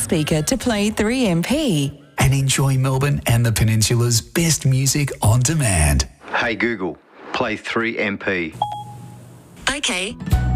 speaker to play 3MP. And enjoy Melbourne and the Peninsula's best music on demand. Hey Google, play 3MP. Okay.